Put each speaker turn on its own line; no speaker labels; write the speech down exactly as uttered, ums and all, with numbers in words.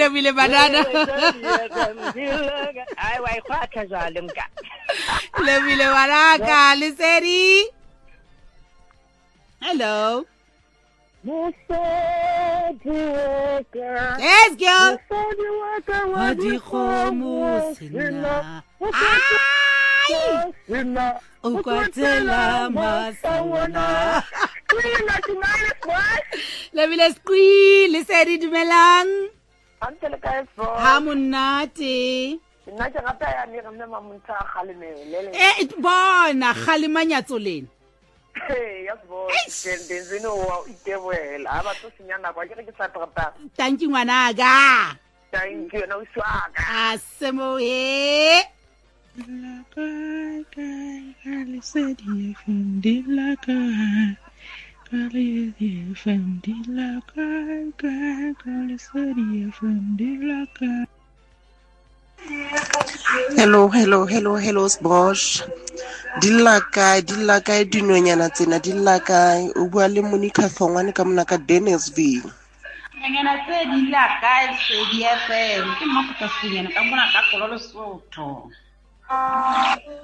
Lebile banana.
Ai wa ikhwatha jwale mka.
Lebile baraka Lesedi. Hello. Yes, girl. Wadi khomo sina. Ai. Ukwatela masawana. Lebile skwi Lesedi dumelang.
Antele ka fo.
Ha monate.
Nna ke rata ya le rena mamunta khalime lele.
Eh bona khalimanyatso lena.
Hey, ya bo. Ndenzino wa itebela. Aba to sinyana kwa ke ke sa trata.
Thank you ngwanaka.
Thank you no swaka.
Asemo he.
Lesedi F M dilaka. Lesedi F M dilaka. Lesedi F M dilaka.
Hello, hello, hello, hello, Bosch. Dilaka, dilaka, dinonyana tsena, dilaka, o bua le Monica Thongwane ka mona ka Dennisville.
Ngena tse dilaka Lesedi F M ke mo ka tshenyana ka mona ka Kololo Sotho.